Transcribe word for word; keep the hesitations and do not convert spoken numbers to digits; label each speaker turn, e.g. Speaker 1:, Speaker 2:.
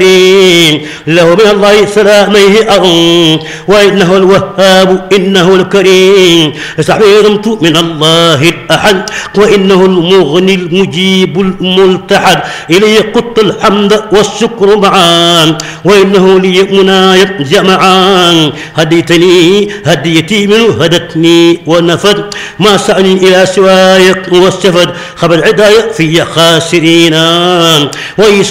Speaker 1: له من الله سلاميه أرم وإنه الوهاب إنه الكريم استعبيرمت من الله الأحد وإنه المغني المجيب الملتحد إليه قط الحمد والشكر معا وإنه لي منايا جمعا هديتني هديتي منه هدتني ونفد ما سعني إلى سواك والسفد خبر العداية في خاسرين وإيش